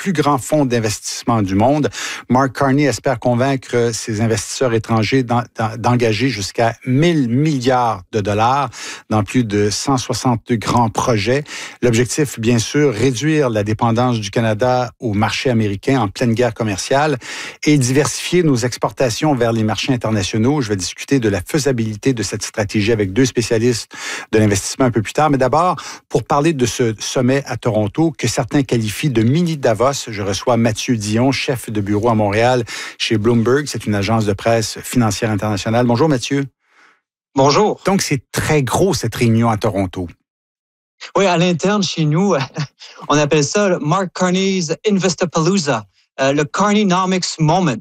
plus grands fonds d'investissement du monde. Mark Carney espère convaincre ses investisseurs étrangers d'engager jusqu'à 1000 milliards de dollars dans plus de 160 grands projets. L'objectif, bien sûr, réduire la dépendance du Canada au marché américain en pleine guerre commerciale et diversifier nos exportations vers les marchés internationaux. Je vais discuter de la faisabilité de cette stratégie avec deux spécialistes de l'investissement un peu plus tard. Mais d'abord, pour parler de ce sommet à Toronto que certains qualifient de mini Davos, je reçois Mathieu Dion, chef de bureau à Montréal chez Bloomberg. C'est une agence de presse financière internationale. Bonjour Mathieu. Bonjour. Donc, c'est très gros cette réunion à Toronto. Oui, à l'interne, chez nous, on appelle ça le Mark Carney's Investorpalooza, le Carneynomics Moment.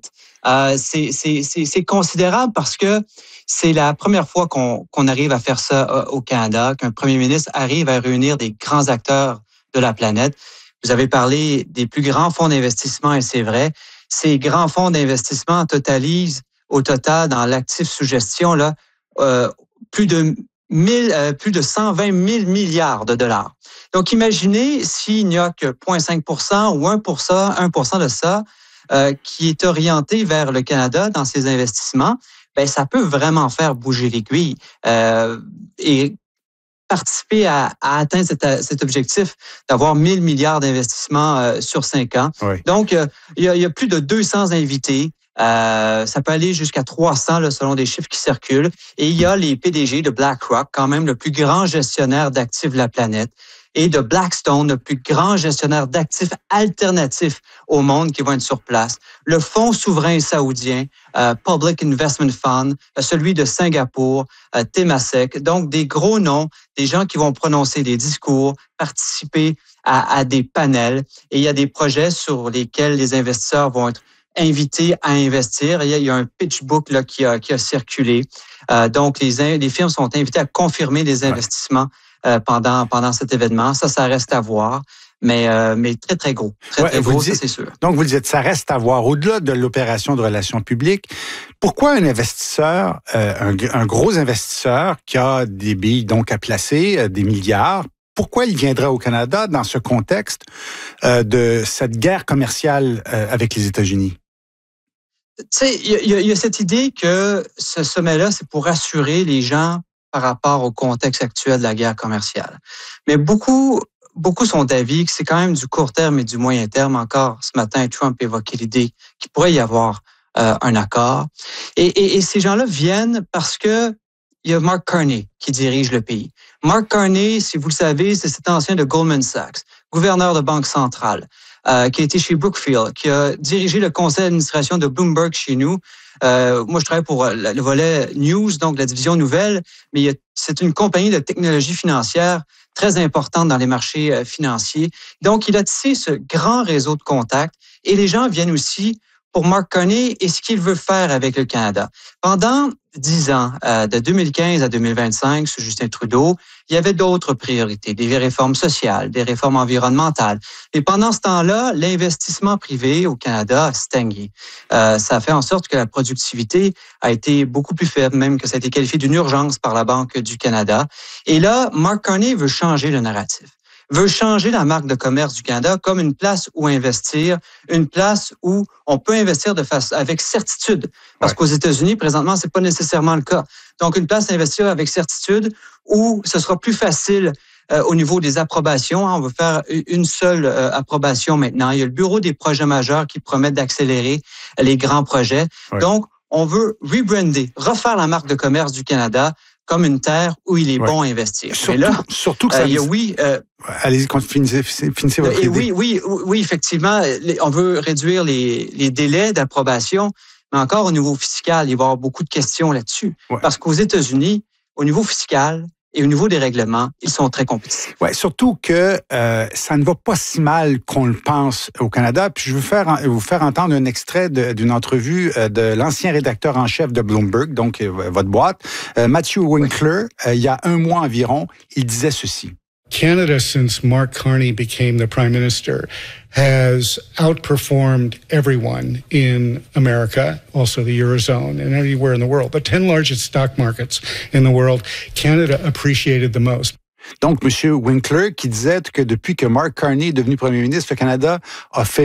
C'est considérable parce que c'est la première fois qu'on arrive à faire ça au Canada, qu'un premier ministre arrive à réunir des grands acteurs de la planète. Vous avez parlé des plus grands fonds d'investissement et c'est vrai. Ces grands fonds d'investissement totalisent au total dans l'actif sous gestion là, plus de 120 000 milliards de dollars. Donc, imaginez s'il n'y a que 0,5% ou 1% de ça qui est orienté vers le Canada dans ses investissements, ben ça peut vraiment faire bouger l'aiguille et participer à atteindre cet objectif d'avoir 1000 milliards d'investissements sur 5 ans. Oui. Donc, il y a plus de 200 invités. Ça peut aller jusqu'à 300 là, selon des chiffres qui circulent. Et il y a les PDG de BlackRock, quand même le plus grand gestionnaire d'actifs de la planète, et de Blackstone, le plus grand gestionnaire d'actifs alternatifs au monde qui vont être sur place. Le fonds souverain saoudien, Public Investment Fund, celui de Singapour, Temasek. Donc, des gros noms, des gens qui vont prononcer des discours, participer à des panels. Et il y a des projets sur lesquels les investisseurs vont être invités à investir. Il y a un pitch book là, qui a circulé. Donc, les firmes sont invitées à confirmer les investissements pendant cet événement. Ça reste à voir. Mais très, très gros. Très gros, ça, c'est sûr. Donc, vous dites, ça reste à voir. Au-delà de l'opération de relations publiques, pourquoi un investisseur, un gros investisseur qui a des billes donc à placer, des milliards, pourquoi il viendrait au Canada dans ce contexte de cette guerre commerciale avec les États-Unis? Tu sais, il y a cette idée que ce sommet-là, c'est pour rassurer les gens par rapport au contexte actuel de la guerre commerciale. Mais beaucoup sont d'avis que c'est quand même du court terme et du moyen terme. Encore ce matin, Trump évoquait l'idée qu'il pourrait y avoir un accord. Et ces gens-là viennent parce que il y a Mark Carney qui dirige le pays. Mark Carney, si vous le savez, c'est cet ancien de Goldman Sachs, gouverneur de Banque centrale, qui a été chez Brookfield, qui a dirigé le conseil d'administration de Bloomberg chez nous. Moi, je travaille pour le volet News, donc la division nouvelles, mais c'est une compagnie de technologie financière très importante dans les marchés financiers. Donc, il a tissé ce grand réseau de contacts et les gens viennent aussi pour Mark Carney et ce qu'il veut faire avec le Canada. Pendant 10 ans, de 2015 à 2025, sous Justin Trudeau, il y avait d'autres priorités, des réformes sociales, des réformes environnementales. Et pendant ce temps-là, l'investissement privé au Canada a stagné. Ça a fait en sorte que la productivité a été beaucoup plus faible, même que ça a été qualifié d'une urgence par la Banque du Canada. Et là, Mark Carney veut changer le narratif, veut changer la marque de commerce du Canada comme une place où investir, une place où on peut investir avec certitude. Parce qu'aux États-Unis, présentement, c'est pas nécessairement le cas. Donc, une place à investir avec certitude où ce sera plus facile au niveau des approbations. On veut faire une seule approbation maintenant. Il y a le Bureau des projets majeurs qui promet d'accélérer les grands projets. Ouais. Donc, on veut rebrander, refaire la marque de commerce du Canada comme une terre où il est bon à investir. Surtout que ça... Allez-y, finissez votre idée. Oui, effectivement, on veut réduire les délais d'approbation, mais encore au niveau fiscal, il va y avoir beaucoup de questions là-dessus. Ouais. Parce qu'aux États-Unis, au niveau fiscal et au niveau des règlements, ils sont très compétitifs. Oui, surtout que ça ne va pas si mal qu'on le pense au Canada. Puis je veux vous faire entendre un extrait d'une entrevue de l'ancien rédacteur en chef de Bloomberg, donc votre boîte, Matthew Winkler, il y a un mois environ, il disait ceci. Canada, since Mark Carney became the Prime Minister, has outperformed everyone in America, also the Eurozone, and anywhere in the world. The 10 largest stock markets in the world, Canada appreciated the most. Donc, M. Winkler qui disait que depuis que Mark Carney est devenu premier ministre, le Canada a fait